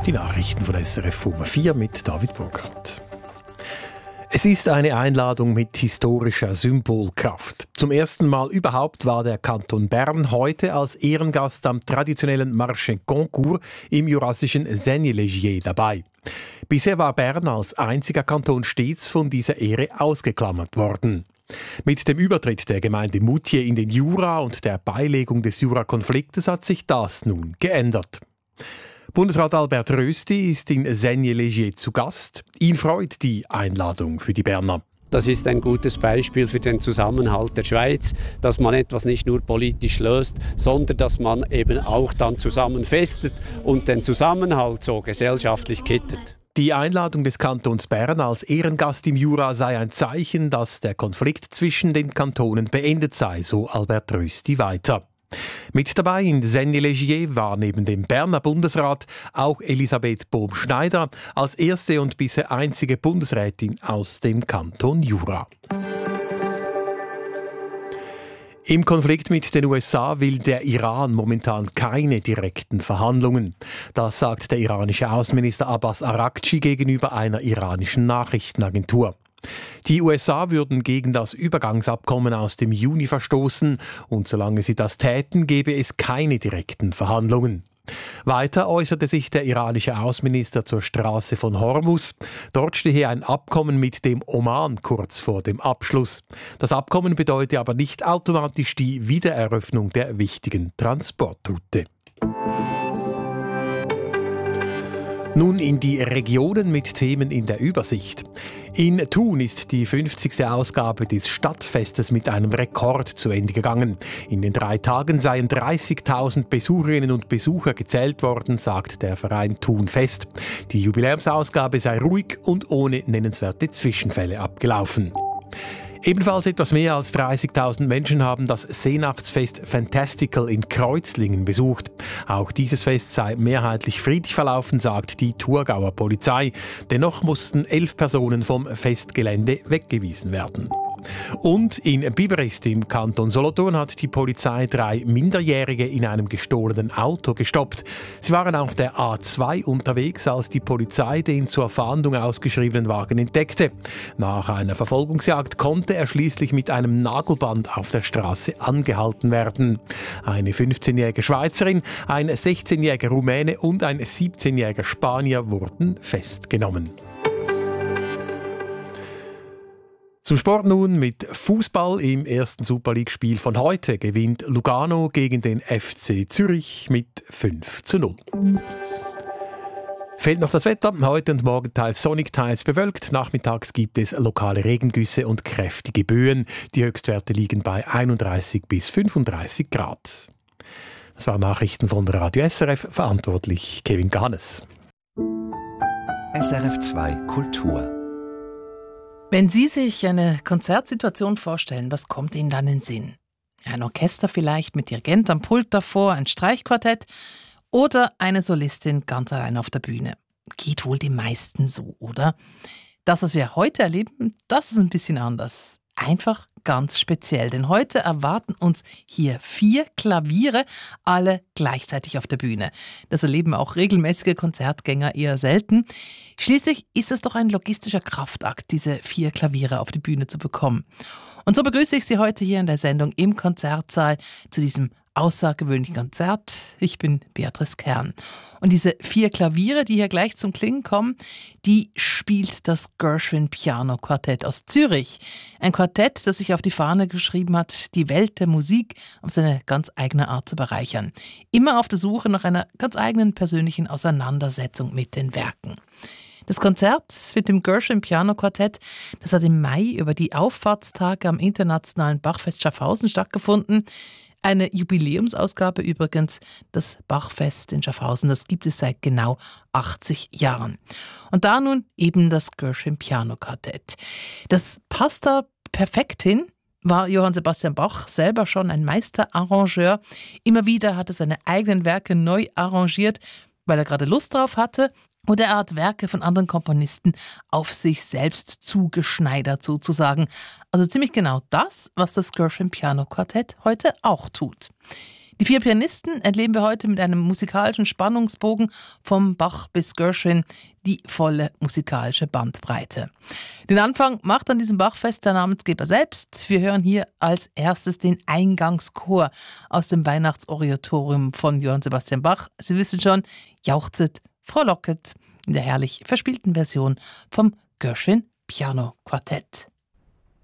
Die Nachrichten von SRF um 4 mit David Burkhardt. Es ist eine Einladung mit historischer Symbolkraft. Zum ersten Mal überhaupt war der Kanton Bern heute als Ehrengast am traditionellen Marché Concours im jurassischen Seignelay dabei. Bisher war Bern als einziger Kanton stets von dieser Ehre ausgeklammert worden. Mit dem Übertritt der Gemeinde Moutier in den Jura und der Beilegung des Jurakonfliktes hat sich das nun geändert. Bundesrat Albert Rösti ist in Seignelay zu Gast. Ihn freut die Einladung für die Berner. Das ist ein gutes Beispiel für den Zusammenhalt der Schweiz, dass man etwas nicht nur politisch löst, sondern dass man eben auch dann zusammen festet und den Zusammenhalt so gesellschaftlich kittet. Die Einladung des Kantons Bern als Ehrengast im Jura sei ein Zeichen, dass der Konflikt zwischen den Kantonen beendet sei, so Albert Rösti weiter. Mit dabei in Seignelay war neben dem Berner Bundesrat auch Elisabeth Bohm-Schneider als erste und bisher einzige Bundesrätin aus dem Kanton Jura. Im Konflikt mit den USA will der Iran momentan keine direkten Verhandlungen. Das sagt der iranische Außenminister Abbas Araghchi gegenüber einer iranischen Nachrichtenagentur. Die USA würden gegen das Übergangsabkommen aus dem Juni verstoßen und solange sie das täten, gäbe es keine direkten Verhandlungen. Weiter äußerte sich der iranische Außenminister zur Straße von Hormuz. Dort stehe ein Abkommen mit dem Oman kurz vor dem Abschluss. Das Abkommen bedeute aber nicht automatisch die Wiedereröffnung der wichtigen Transportroute. Nun in die Regionen mit Themen in der Übersicht. In Thun ist die 50. Ausgabe des Stadtfestes mit einem Rekord zu Ende gegangen. In den 3 Tagen seien 30.000 Besucherinnen und Besucher gezählt worden, sagt der Verein Thun Fest. Die Jubiläumsausgabe sei ruhig und ohne nennenswerte Zwischenfälle abgelaufen. Ebenfalls etwas mehr als 30.000 Menschen haben das Seenachtsfest Fantastical in Kreuzlingen besucht. Auch dieses Fest sei mehrheitlich friedlich verlaufen, sagt die Thurgauer Polizei. Dennoch mussten 11 Personen vom Festgelände weggewiesen werden. Und in Biberist im Kanton Solothurn hat die Polizei 3 Minderjährige in einem gestohlenen Auto gestoppt. Sie waren auf der A2 unterwegs, als die Polizei den zur Fahndung ausgeschriebenen Wagen entdeckte. Nach einer Verfolgungsjagd konnte er schließlich mit einem Nagelband auf der Straße angehalten werden. Eine 15-jährige Schweizerin, ein 16-jähriger Rumäne und ein 17-jähriger Spanier wurden festgenommen. Zum Sport nun mit Fußball. Im ersten Super League-Spiel von heute gewinnt Lugano gegen den FC Zürich mit 5:0. Fehlt noch das Wetter. Heute und morgen teils sonnig, teils bewölkt. Nachmittags gibt es lokale Regengüsse und kräftige Böen. Die Höchstwerte liegen bei 31 bis 35 Grad. Das waren Nachrichten von Radio SRF. Verantwortlich Kevin Ganes. SRF 2 Kultur. Wenn Sie sich eine Konzertsituation vorstellen, was kommt Ihnen dann in den Sinn? Ein Orchester vielleicht mit Dirigent am Pult davor, ein Streichquartett oder eine Solistin ganz allein auf der Bühne? Geht wohl den meisten so, oder? Das, was wir heute erleben, das ist ein bisschen anders. Einfach ganz speziell, denn heute erwarten uns hier 4 Klaviere, alle gleichzeitig auf der Bühne. Das erleben auch regelmäßige Konzertgänger eher selten. Schließlich ist es doch ein logistischer Kraftakt, diese 4 Klaviere auf die Bühne zu bekommen. Und so begrüße ich Sie heute hier in der Sendung im Konzertsaal zu diesem außergewöhnlichen Konzert. Ich bin Beatrice Kern. Und diese 4 Klaviere, die hier gleich zum Klingen kommen, die spielt das Gershwin Piano Quartett aus Zürich. Ein Quartett, das sich auf die Fahne geschrieben hat, die Welt der Musik auf seine ganz eigene Art zu bereichern. Immer auf der Suche nach einer ganz eigenen persönlichen Auseinandersetzung mit den Werken. Das Konzert mit dem Gershwin Piano Quartett, das hat im Mai über die Auffahrtstage am Internationalen Bachfest Schaffhausen stattgefunden. Eine Jubiläumsausgabe übrigens, das Bachfest in Schaffhausen, das gibt es seit genau 80 Jahren. Und da nun eben das Gershwin Piano Quartett. Das passt da perfekt hin. War Johann Sebastian Bach selber schon ein Meisterarrangeur. Immer wieder hat er seine eigenen Werke neu arrangiert, weil er gerade Lust drauf hatte. Oder er hat Werke von anderen Komponisten auf sich selbst zugeschneidert sozusagen. Also ziemlich genau das, was das Gershwin Piano Quartett heute auch tut. Die 4 Pianisten erleben wir heute mit einem musikalischen Spannungsbogen vom Bach bis Gershwin, die volle musikalische Bandbreite. Den Anfang macht an diesem Bachfest der Namensgeber selbst. Wir hören hier als erstes den Eingangschor aus dem Weihnachtsoratorium von Johann Sebastian Bach. Sie wissen schon, jauchzet, frohlocket in der herrlich verspielten Version vom Gershwin Piano Quartett.